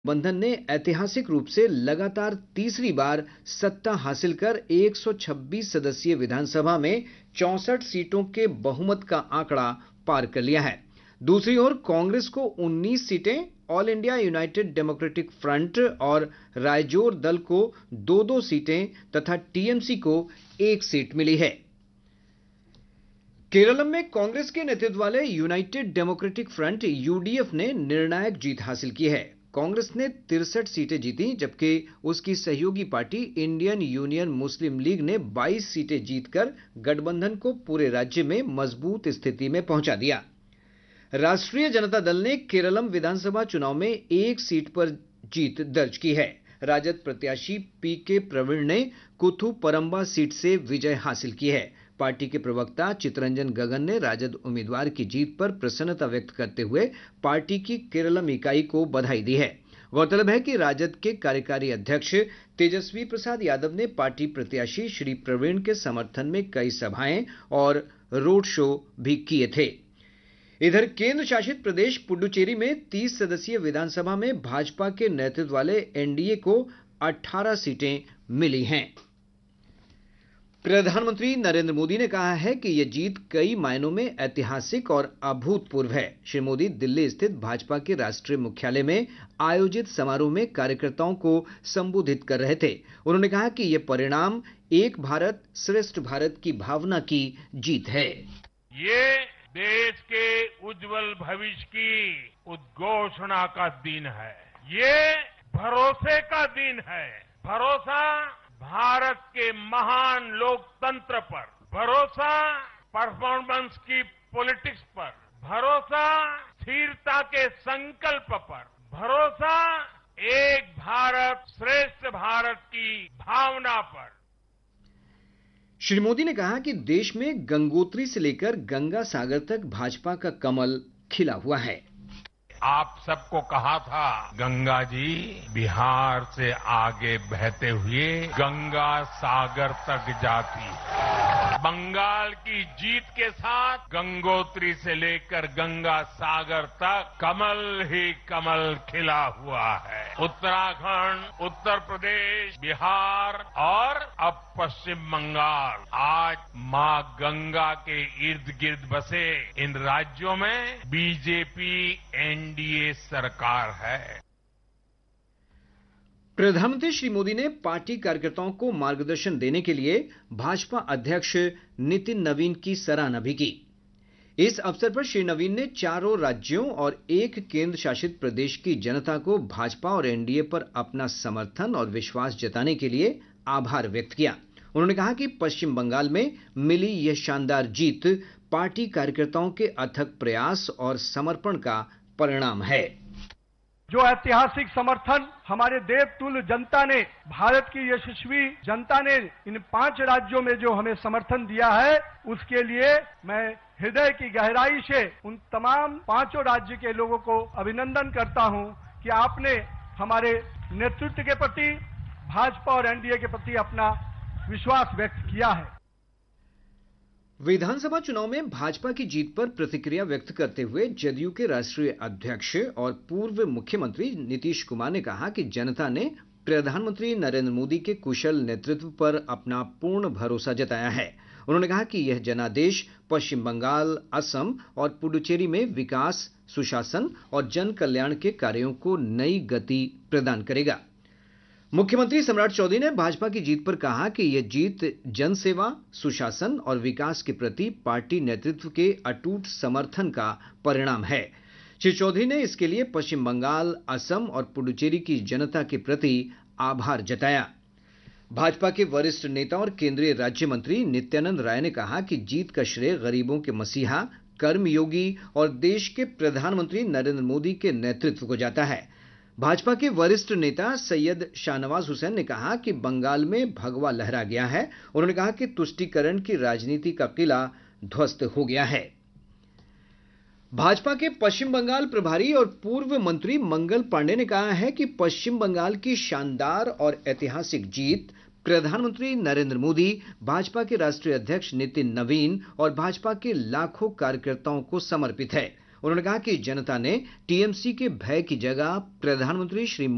गठबंधन ने ऐतिहासिक रूप से लगातार तीसरी बार सत्ता हासिल कर 126 सदस्यीय विधानसभा में 64 सीटों के बहुमत का आंकड़ा पार कर लिया है। दूसरी ओर कांग्रेस को 19 सीटें, all India United democratic front और रायजोर दल को 2-2 सीटें तथा टीएमसी को 1 सीट मिली है। केरल में कांग्रेस के नेतृत्व वाले यूनाइटेड डेमोक्रेटिक फ्रंट यूडीएफ ने निर्णायक जीत हासिल की है। कांग्रेस ने 63 सीटें जीती, जबकि उसकी सहयोगी पार्टी इंडियन यूनियन मुस्लिम लीग ने 22 सीटें जीतकर गठबंधन को पूरे राज्य में मजबूत स्थिति में पहुंचा दिया। राष्ट्रीय जनता दल ने केरलम विधानसभा चुनाव में 1 सीट पर जीत दर्ज की है। राजद प्रत्याशी पीके प्रवीण ने कुथुपरंबा सीट से विजय हासिल की है। पार्टी के प्रवक्ता चितरंजन गगन ने राजद उम्मीदवार की जीत पर प्रसन्नता व्यक्त करते हुए पार्टी की केरलम इकाई को बधाई दी है। गौरतलब है कि राजद के कार्यकारी अध्यक्ष तेजस्वी प्रसाद यादव ने पार्टी प्रत्याशी श्री प्रवीण के समर्थन में कई सभाएं और रोड शो भी किए थे। इधर केंद्र शासित प्रदेश पुडुचेरी में 30 सदस्यीय विधानसभा में भाजपा के नेतृत्व वाले एनडीए को 18 सीटें मिली हैं। प्रधानमंत्री नरेंद्र मोदी ने कहा है कि यह जीत कई मायनों में ऐतिहासिक और अभूतपूर्व है। श्री मोदी दिल्ली स्थित भाजपा के राष्ट्रीय मुख्यालय में आयोजित समारोह में कार्यकर्ताओं को संबोधित कर रहे थे। उन्होंने कहा कि यह परिणाम एक भारत श्रेष्ठ भारत की भावना की जीत है। ये देश के उज्जवल भविष्य की उद्घोषणा का दिन है। ये भरोसे का दिन है। भरोसा भारत के महान लोकतंत्र पर, भरोसा परफॉर्मेंस की पॉलिटिक्स पर, भरोसा स्थिरता के संकल्प पर, भरोसा एक भारत श्रेष्ठ भारत की भावना पर। श्री मोदी ने कहा कि देश में गंगोत्री से लेकर गंगा सागर तक भाजपा का कमल खिला हुआ है। आप सबको कहा था गंगा जी बिहार से आगे बहते हुए गंगा सागर तक जाती है। बंगाल की जीत के साथ गंगोत्री से लेकर गंगा सागर तक कमल ही कमल खिला हुआ है। उत्तराखंड, उत्तर प्रदेश, बिहार और अब पश्चिम बंगाल आज मां गंगा के इर्द गिर्द बसे इन राज्यों में बीजेपी एनडीए सरकार है। प्रधानमंत्री श्री मोदी ने पार्टी कार्यकर्ताओं को मार्गदर्शन देने के लिए भाजपा अध्यक्ष नितिन नवीन की सराहना भी की। इस अवसर पर श्री नवीन ने चारों राज्यों और एक केंद्र शासित प्रदेश की जनता को भाजपा और एनडीए पर अपना समर्थन और विश्वास जताने के लिए आभार व्यक्त किया। उन्होंने कहा कि पश्चिम बंगाल में मिली यह शानदार जीत पार्टी कार्यकर्ताओं के अथक प्रयास और समर्पण का परिणाम है। जो ऐतिहासिक समर्थन हमारे देवतुल्य जनता ने, भारत की यशस्वी जनता ने इन 5 राज्यों में जो हमें समर्थन दिया है, उसके लिए मैं हृदय की गहराई से उन तमाम 5 राज्य के लोगों को अभिनंदन करता हूं कि आपने हमारे नेतृत्व के प्रति, भाजपा और एनडीए के प्रति अपना विश्वास व्यक्त किया है। विधानसभा चुनाव में भाजपा की जीत पर प्रतिक्रिया व्यक्त करते हुए जदयू के राष्ट्रीय अध्यक्ष और पूर्व मुख्यमंत्री नीतीश कुमार ने कहा कि जनता ने प्रधानमंत्री नरेंद्र मोदी के कुशल नेतृत्व पर अपना पूर्ण भरोसा जताया है। उन्होंने कहा कि यह जनादेश पश्चिम बंगाल, असम और पुडुचेरी में विकास, सुशासन और जन कल्याण के कार्यों को नई गति प्रदान करेगा। मुख्यमंत्री सम्राट चौधरी ने भाजपा की जीत पर कहा कि यह जीत जनसेवा, सुशासन और विकास के प्रति पार्टी नेतृत्व के अटूट समर्थन का परिणाम है। श्री चौधरी ने इसके लिए पश्चिम बंगाल, असम और पुडुचेरी की जनता के प्रति आभार जताया। भाजपा के वरिष्ठ नेता और केंद्रीय राज्य मंत्री नित्यानंद राय ने कहा कि जीत का श्रेय गरीबों के मसीहा, कर्मयोगी और देश के प्रधानमंत्री नरेंद्र मोदी के नेतृत्व को जाता है। भाजपा के वरिष्ठ नेता सैयद शाहनवाज हुसैन ने कहा कि बंगाल में भगवा लहरा गया है। उन्होंने कहा कि तुष्टीकरण की राजनीति का किला ध्वस्त हो गया है। भाजपा के पश्चिम बंगाल प्रभारी और पूर्व मंत्री मंगल पांडे ने कहा है कि पश्चिम बंगाल की शानदार और ऐतिहासिक जीत प्रधानमंत्री नरेंद्र मोदी, भाजपा के राष्ट्रीय अध्यक्ष नितिन नवीन और भाजपा के लाखों कार्यकर्ताओं को समर्पित है। उन्होंने कहा कि जनता ने टीएमसी के भय की जगह प्रधानमंत्री श्री